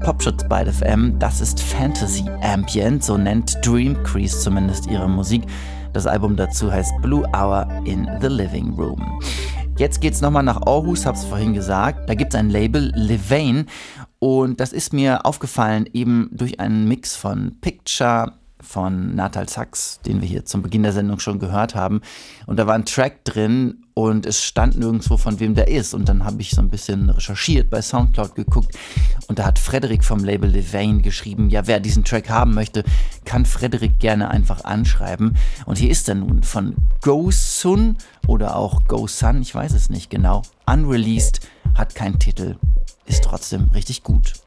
Popschutz bei FM. Das ist Fantasy Ambient, so nennt Dream Crease zumindest ihre Musik. Das Album dazu heißt Blue Hour in the Living Room. Jetzt geht's nochmal nach Aarhus, hab's vorhin gesagt. Da gibt's ein Label, Levain. Und das ist mir aufgefallen eben durch einen Mix von Picture, von Natal Sax, den wir hier zum Beginn der Sendung schon gehört haben. Und da war ein Track drin und es stand nirgendwo, von wem der ist. Und dann habe ich so ein bisschen recherchiert, bei Soundcloud geguckt. Und da hat Frederik vom Label Levain geschrieben, ja, wer diesen Track haben möchte, kann Frederik gerne einfach anschreiben. Und hier ist er nun von Go Sun oder auch Go Sun, ich weiß es nicht genau. Unreleased, hat keinen Titel, ist trotzdem richtig gut.